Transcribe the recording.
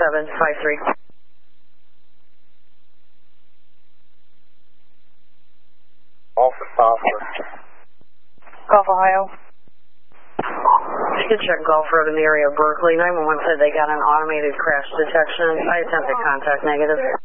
753. Alpha Papa. Gulf, Ohio. You can check Gulf Road in the area of Berkeley. 911 said they got an automated crash detection. I attempted contact negative.